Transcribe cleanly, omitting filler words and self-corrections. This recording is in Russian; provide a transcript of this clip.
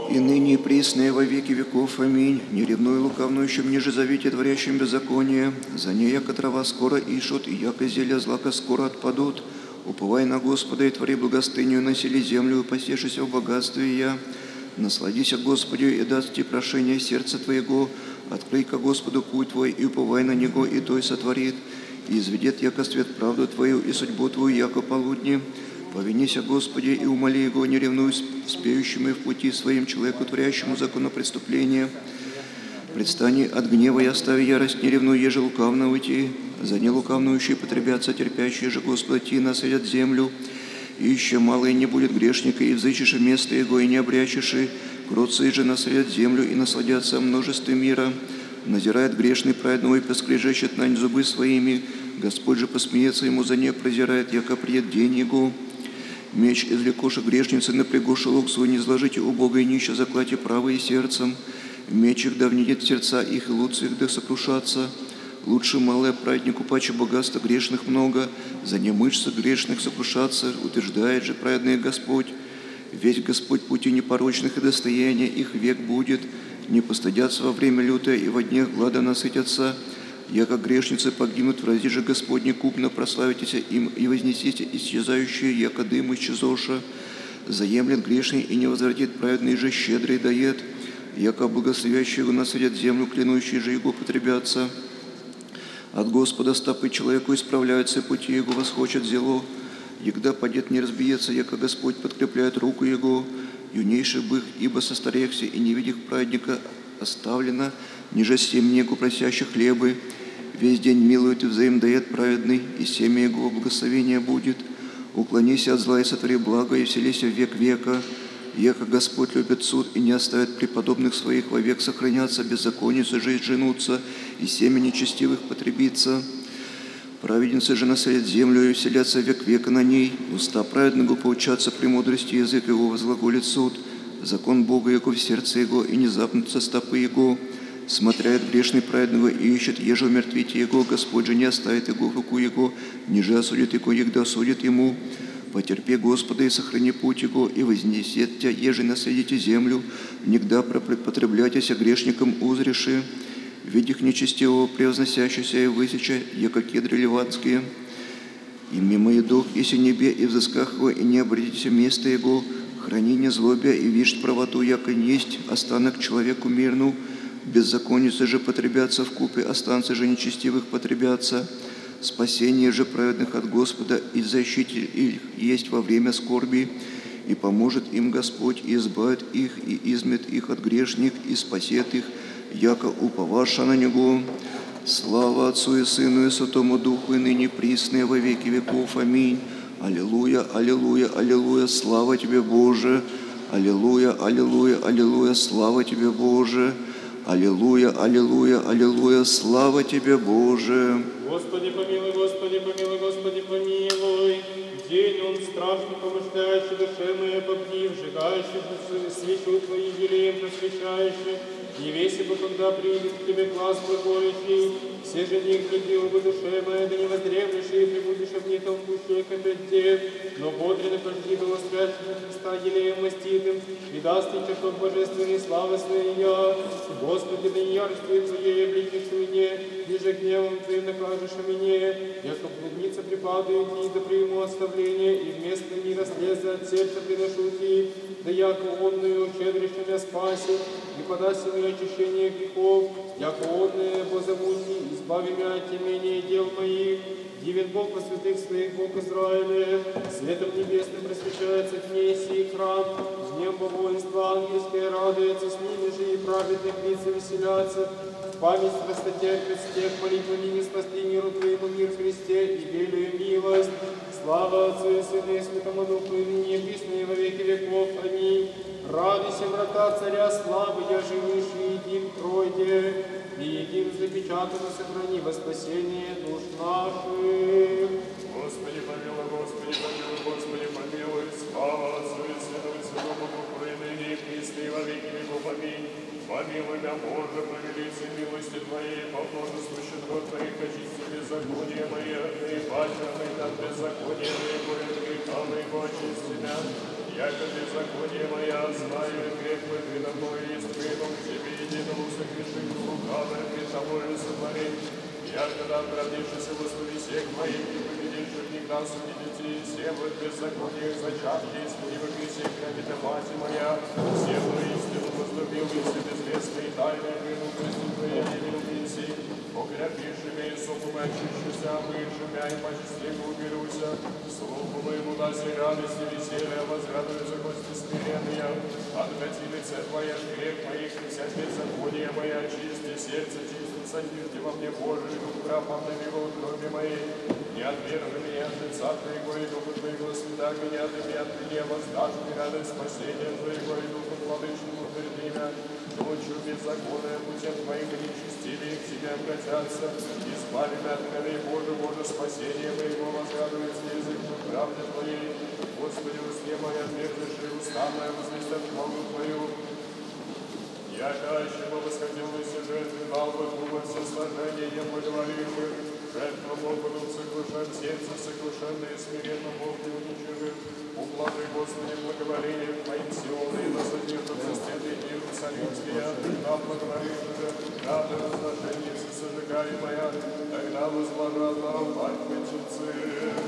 и ныне и присно и во веки веков. Аминь. Не ревнуй лукавнующим, ниже завете творящим беззаконие, за ней, яко трава скоро ишут, и яко зелья злака скоро отпадут. Уповай на Господа и твори благостыню, насели землю, и посешися в богатстве я. Насладися Господи, и даст тебе прошение сердца твоего. Открой-ка Господу путь твой, и уповай на Него, и той сотворит. И изведет яко свет правду твою, и судьбу твою, яко полудни. Повинися Господи, и умоли Его, не ревнуй спеющим и в пути своим человеку, творящему законопреступление. Предстани от гнева и остави ярость, не ревнуй, еже лукавно уйти. За нелукавнующие потребятся терпящие же Господа, ти наследят землю. И еще малое не будет грешника, и взыщешь место его, и не обрячешь, кротцы же наследят землю, и насладятся множеством мира. Назирает грешный праведного, и поскрежещет на зубы своими. Господь же посмеется ему за не презирает, яко придет день его. Меч извлекоша грешницы, напрягоша лук свой, не зложите у Бога и нища, заклати правое сердцем. Меч их да внедет сердца их, и луцы их да сокрушатся. Лучше малое праведнику паче богатства грешных много, за не мышцы грешных сокрушаться, утверждает же праведный Господь. Ведь Господь пути непорочных и достояния их век будет, не постыдятся во время лютое и во днях глада насытятся. Яко грешницы погибнут, в рази же Господне купно прославитесь им и вознесите исчезающие, яко дым исчезоша. Заемлет грешный и не возвратит, праведный же щедрый дает, яко благословящие его насадят землю, клянущие же его потребятся. От Господа стопы человеку исправляются, пути его восхочет зело. Егда падет не разбиется, яко Господь подкрепляет руку его. Юнейший бых, ибо состарехся, и не видях праведника оставлено, ниже семнегу просящих хлебы. Весь день милует и взаим дает праведный, и семя его благословения будет. Уклонись от зла и сотвори благо, и вселися в век века. Яко Господь любит суд и не оставит преподобных своих, вовек сохранятся, беззаконницы же женутся, и семя нечестивых потребится. Праведницы же населят землю, и вселятся век века на ней. Уста праведного поучатся премудрости, язык его возглаголит суд. Закон Бога яко в сердце его, и не запнутся стопы его. Смотряет грешный праведного и ищет, еже умертвите его, Господь же не оставит его в руку его, ниже осудит его, егда осудит ему. Потерпи Господа и сохрани путь его, и вознесет тебя, еже наследите землю, нигда потребляйтеся грешникам узреши. Видих нечестивого превозносящийся и высеча, яко кедры ливанские. И мимо едов, и небе, и взысках его, и не обратите место его, храни не злобия, и вишь правоту, яко несть, останок человеку мирну. Беззаконницы же потребятся вкупе, останцы же нечестивых потребятся. Спасение же праведных от Господа, и защите их есть во время скорби, и поможет им Господь, и избавит их, и измет их от грешник, и спасет их, яко уповаша на Него. Слава Отцу и Сыну и Святому Духу, и ныне присно и во веки веков. Аминь. Аллилуйя, аллилуйя, аллилуйя, слава Тебе, Боже. Аллилуйя, аллилуйя, аллилуйя, слава Тебе, Боже. Аллилуйя, аллилуйя, аллилуйя, слава Тебе, Боже. Господи помилуй, Господи помилуй, Господи помилуй. День он страшно помышляющий душе моей попни, сжигающий свечу Твою елеем просвещающий. Не веси бы, когда придет к Тебе глаз глаголющий, все же них не пил бы душе моей, да не воздремлешь и прибудешь в ней толкущей капельте, но бодренно пожди было спрячешь Христа елеем маститым, и даст им чертог божественной славы своей я. Господи, да не яростью Твоей обличишь мне, ниже гневом Твоим накажешь мне, яко блудница припадает и да приму оставление, и вместо мира слезы от сердца приношу Ти, да яко онную щедрищу меня спаси, и подаси мне очищение грехов, яко онное позовути, избави меня от темения дел моих. Дивен Бог во святых своих, Бог Израиля, светом небесным просвещается дней сей храм, днем воинства ангельское радуется, с ними же и праведных лиц веселятся. В память страстотерпец тех, молитвами не спасли миру Твоему, мир в Христе и велию милость. Слава Отцу и Сыну и Святому Духу, и ныне и присно и во веки веков. Аминь. Радуйся, врата царя славы, я живешь и един Тройде, и един запечатано сохрани во спасение душ наших. Господи помилуй, Господи помилуй, Господи помилуй, слава Отцу и Сыну и Святому Духу, и ныне и присно и во веки веков. Аминь. Помилуй меня, Боже, по велице милости Твоей, по множеству щедрот Твоих, очисти беззакония мои, и паче мы от беззакония моего, от греха моего очисти меня. Яко беззаконие моя, знаю, грех мой тогда родившийся возлюби всех моих, и победивших всегда судить детей, все вот беззаконие зачатки, и во Христе хранит мать моя, все истину возлюбил, и все безвестные тайны, вину Христу Твоей не любите, погребишь имея собой очищуся, выжимя и по счастливу уберуся, слуху моему даси радость и веселье, возрадуются гости смиренные, отврати лице Твое, грех моих, и вся беззаконие моя, очисти сердце, чисто содержи во мне Божий, дух правомный его крови моей, не отвергни меня от лица Твоего и духа Твоего, свята меня, Ты меня от меня воздашь мне радость спасения Твоего и духа владычного утверди меня, ночью беззаконная путем Твоим и нечестивее к Тебе обратятся, избави меня от гнева, Боже, Боже, спасение моего, возрадуется язык в правде Твоей, Господи, усне моя, отвергнешь уста моя, возвестят хвалу Твою. Я кащего восходил на сюжеты, дал бы губы все сложения, я поговорил бы, жертва Богу, сокрушен сердце, сокрушенное, смиренно Бог не уничижит. Уплады, Господи, благоволение Твоим Сионы, и да содержатся стены Иерусалимские, да благоволишь же, рады разложеницы сожигаемая, тогда возложат на памятницы.